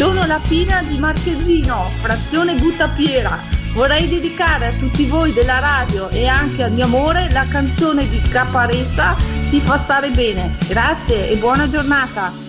Sono la Pina di Marchesino, frazione Buttapiera. Vorrei dedicare a tutti voi della radio e anche al mio amore la canzone di Caparezza Ti fa stare bene. Grazie e buona giornata.